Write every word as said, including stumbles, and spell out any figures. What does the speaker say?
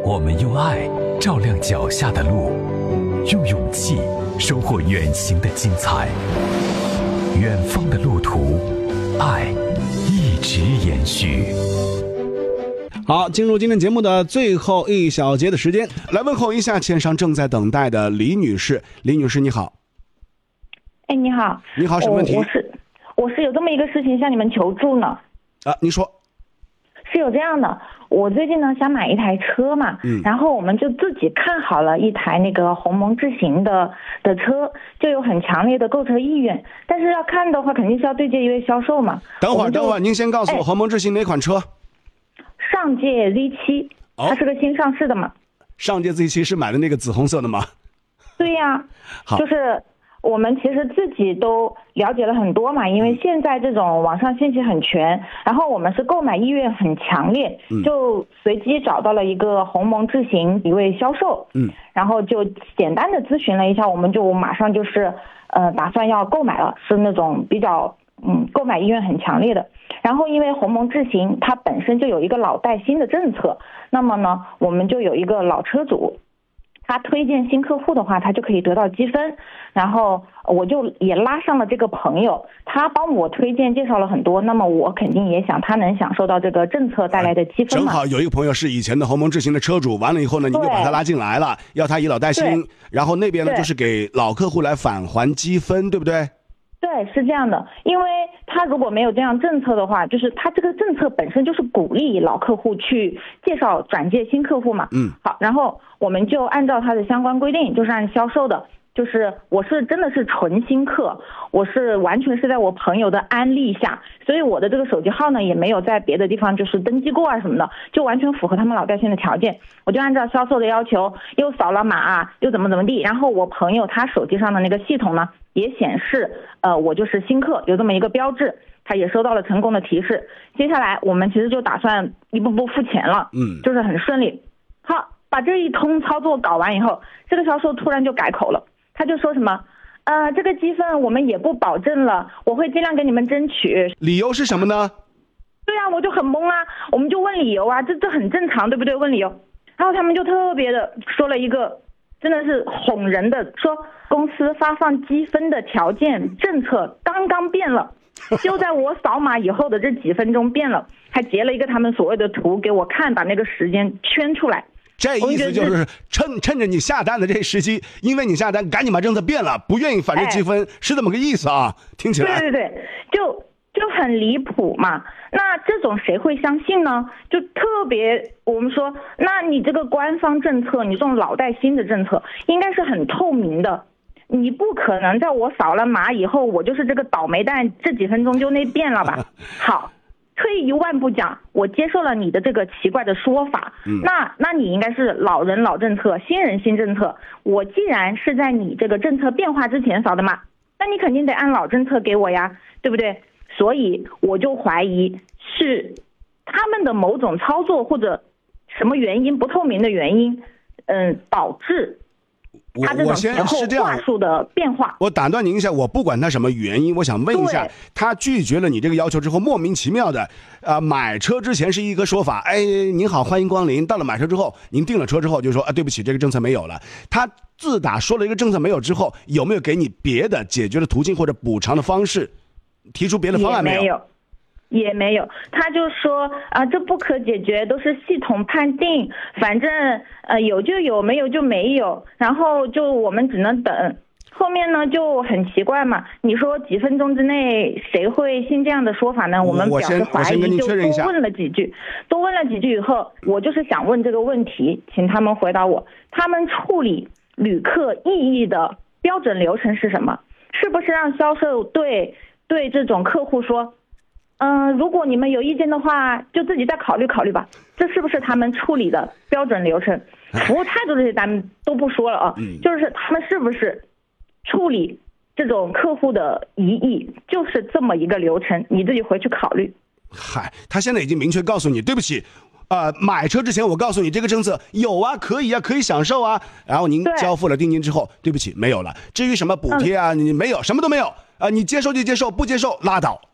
我们用爱照亮脚下的路，用勇气收获远行的精彩。远方的路途，爱一直延续。 好，进入今天节目的最后一小节的时间，来问候一下线上正在等待的李女士。李女士你好。 哎，你好。 你好，什么问题？ 我是我是有这么一个事情向你们求助呢。 啊，你说。 是有这样的，我最近呢想买一台车嘛，嗯，然后我们就自己看好了一台那个鸿蒙智行的的车，就有很强烈的购车意愿，但是要看的话肯定是要对接一位销售嘛。 等会儿等会儿，您先告诉我、哎、鸿蒙智行哪款车？ 上界 Z 七、哦、它是个新上市的嘛。 上界 Z 七是买的那个紫红色的吗？ 对呀、啊，就是我们其实自己都了解了很多嘛，因为现在这种网上信息很全，然后我们是购买意愿很强烈，就随机找到了一个鸿蒙智行一位销售，嗯，然后就简单的咨询了一下，我们就马上就是呃打算要购买了，是那种比较嗯购买意愿很强烈的。然后因为鸿蒙智行它本身就有一个老带新的政策，那么呢我们就有一个老车主，他推荐新客户的话，他就可以得到积分，然后我就也拉上了这个朋友，他帮我推荐介绍了很多，那么我肯定也想他能享受到这个政策带来的积分嘛。 正好有一个朋友是以前的鸿蒙智行的车主，完了以后呢，你就把他拉进来了，要他以老带新，然后那边呢就是给老客户来返还积分，对不对？ 对，是这样的，因为他如果没有这样政策的话，就是他这个政策本身就是鼓励老客户去介绍转介新客户嘛。嗯，好，然后我们就按照他的相关规定，就是按销售的，就是我是真的是纯新客，我是完全是在我朋友的安利下，所以我的这个手机号呢也没有在别的地方就是登记过啊什么的，就完全符合他们老带新的条件。我就按照销售的要求，又扫了码，又怎么怎么地，然后我朋友他手机上的那个系统呢也显示呃我就是新客，有这么一个标志，他也收到了成功的提示。接下来我们其实就打算一步步付钱了，嗯，就是很顺利。好，把这一通操作搞完以后，这个销售突然就改口了，他就说什么呃这个积分我们也不保证了，我会尽量给你们争取。 理由是什么呢？ 对啊，我就很懵啊，我们就问理由啊，这这很正常对不对？问理由，然后他们就特别的说了一个真的是哄人的，说公司发放积分的条件政策刚刚变了，就在我扫码以后的这几分钟变了，还截了一个他们所谓的图给我看，把那个时间圈出来。 这意思就是趁趁着你下单的这时机，因为你下单赶紧把政策变了，不愿意返这积分、哎、是这么个意思啊，听起来。 对对对，就就很离谱嘛。那这种谁会相信呢？就特别我们说，那你这个官方政策，你这种老带新的政策应该是很透明的，你不可能在我扫了码以后，我就是这个倒霉蛋，这几分钟就那变了吧。好，退一万步讲，我接受了你的这个奇怪的说法，嗯、那那你应该是老人老政策，新人新政策。我既然是在你这个政策变化之前扫的码，那你肯定得按老政策给我呀，对不对？所以我就怀疑是他们的某种操作或者什么原因，不透明的原因，嗯，导致他这种前后话术的变化。 我打断您一下，我不管他什么原因，我想问一下，他拒绝了你这个要求之后，莫名其妙的，呃，买车之前是一个说法，哎，您好，欢迎光临。到了买车之后，您订了车之后就说啊，对不起，这个政策没有了。他自打说了一个政策没有之后，有没有给你别的解决的途径或者补偿的方式？提出别的方案没有？ 也没有，也没有。他就说啊、呃，这不可解决，都是系统判定，反正呃有就有，没有就没有，然后就我们只能等。后面呢就很奇怪嘛，你说几分钟之内谁会信这样的说法呢？我们表示怀疑，就多问了几句，多问了几句以后，我就是想问这个问题，请他们回答我，他们处理旅客异议的标准流程是什么？是不是让销售对对这种客户说，嗯、呃，如果你们有意见的话，就自己再考虑考虑吧。这是不是他们处理的标准流程？服务态度这些咱们都不说了啊，就是他们是不是处理这种客户的疑义，就是这么一个流程，你自己回去考虑。 嗨，他现在已经明确告诉你，对不起。呃，买车之前我告诉你这个政策有啊，可以啊，可以享受啊。然后您交付了定金之后，对不起，没有了。至于什么补贴啊，嗯、你没有，什么都没有啊、呃。你接受就接受，不接受拉倒。